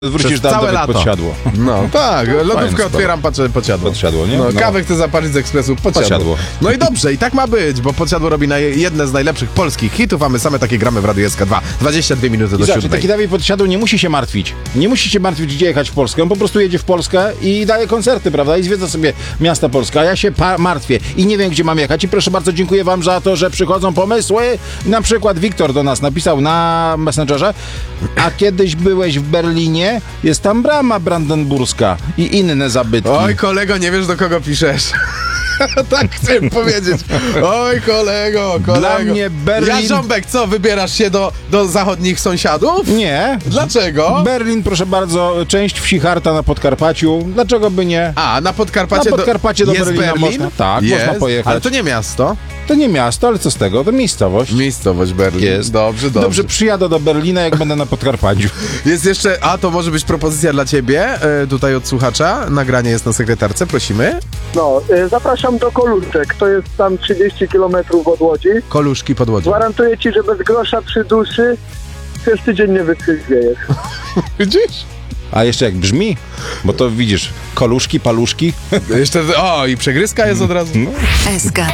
Wrócisz Przez tam całe do lato. podsiadło. No tak, lodówkę sprawa. otwieram, patrzę, podsiadło. Podsiadło, nie? No, No. kawę chcę zaparzyć z ekspresu, podsiadło. Podsiadło. No i dobrze, i tak ma być, bo podsiadło robi jedne z najlepszych polskich hitów, a my same takie gramy w Radiu SK2. 22 minuty do I zobacz, 7. taki Dawid Podsiadło nie musi się martwić. Nie musi się martwić, gdzie jechać w Polskę. On po prostu jedzie w Polskę i daje koncerty, prawda? I zwiedza sobie miasta Polska. A ja się martwię i nie wiem, gdzie mam jechać. I proszę bardzo, dziękuję wam za to, że przychodzą pomysły. Na przykład Wiktor do nas napisał na Messengerze: a kiedyś byłeś w Berlinie? Jest tam brama brandenburska i inne zabytki. Oj, kolego, nie wiesz, do kogo piszesz. Tak chcę powiedzieć. Oj, kolego. Dla mnie Berlin... Jarząbek, co, wybierasz się do zachodnich sąsiadów? Nie. Dlaczego? Berlin, proszę bardzo, część wsi Charta na Podkarpaciu. Dlaczego by nie? A, na Podkarpacie, Na Podkarpacie do jest Berlina Berlin? można. Tak, jest, można pojechać. Ale to nie miasto. To nie miasto, ale co z tego? To miejscowość. Miejscowość Berlin. Jest. Dobrze. Dobrze, przyjadę do Berlina, jak będę na Podkarpaciu. Jest jeszcze, to może być propozycja dla ciebie, tutaj od słuchacza. Nagranie jest na sekretarce, prosimy. No, zapraszam do Koluszek, to jest tam 30 km od Łodzi. Koluszki pod Łodzią. Gwarantuję ci, że bez grosza przy duszy przez tydzień nie wytrzeźwiejesz. Widzisz? A jeszcze jak brzmi, bo to widzisz, koluszki, paluszki. Jeszcze, i przegryzka jest od razu. SK